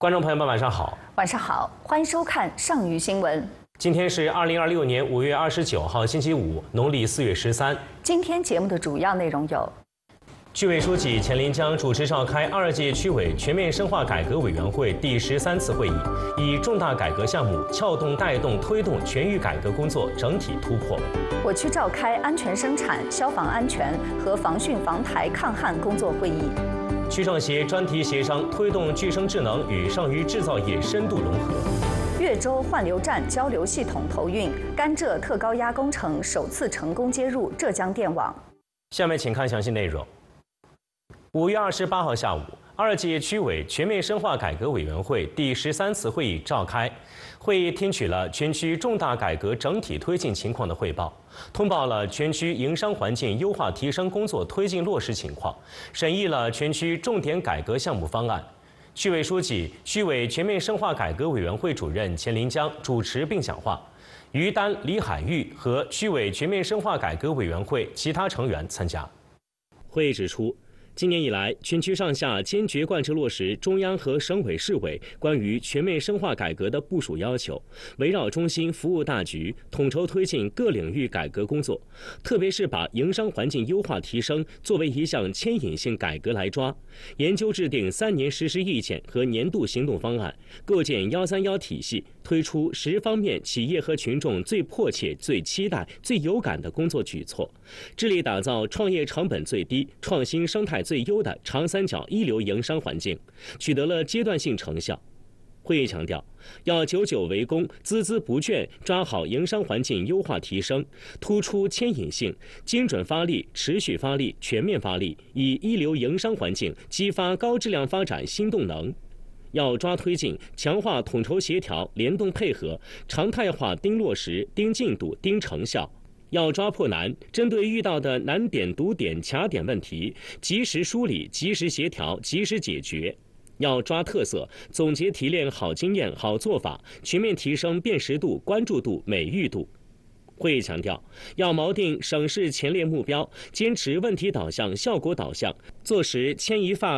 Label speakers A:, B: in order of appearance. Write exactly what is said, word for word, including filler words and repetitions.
A: 观众朋友们，晚上好！
B: 晚上好，欢迎收看上虞新闻。
A: 今天是二零二六年五月二十九号，星期五，农历四月十三。
B: 今天节目的主要内容有：
A: 区委书记钱林江主持召开二届区委全面深化改革委员会第十三次会议，以重大改革项目撬动带动推动全域改革工作整体突破。
B: 我区召开安全生产、消防安全和防汛防台抗旱工作会议。
A: 区政协专题协商推动具生智能与上虞制造业深度融合。
B: 越州换流站交流系统投运，甘蔗特高压工程首次成功接入浙江电网。
A: 下面请看详细内容。五月二十八号下午，二届区委全面深化改革委员会第十三次会议召开。会议听取了全区重大改革整体推进情况的汇报，通报了全区营商环境优化提升工作推进落实情况，审议了全区重点改革项目方案。区委书记、区委全面深化改革委员会主任钱林江主持并讲话，于丹、李海玉和区委全面深化改革委员会其他成员参加。会议指出，今年以来，全区上下坚决贯彻落实中央和省委市委关于全面深化改革的部署要求，围绕中心服务大局，统筹推进各领域改革工作，特别是把营商环境优化提升作为一项牵引性改革来抓，研究制定三年实施意见和年度行动方案，构建“幺三幺”体系，推出十方面企业和群众最迫切、最期待、最有感的工作举措，致力打造创业成本最低、创新生态最优的长三角一流营商环境，取得了阶段性成效。会议强调，要久久为功，孜孜不倦，抓好营商环境优化提升，突出牵引性，精准发力、持续发力、全面发力，以一流营商环境激发高质量发展新动能。要抓推进，强化统筹协调、联动配合，常态化盯落实、盯进度、盯成效。要抓破难，针对遇到的难点、堵点、卡点问题，及时梳理、及时协调、及时解决。要抓特色，总结提炼好经验、好做法，全面提升辨识度、关注度、美誉度。会议强调，要锚定省市前列目标，坚持问题导向、效果导向，做实牵一发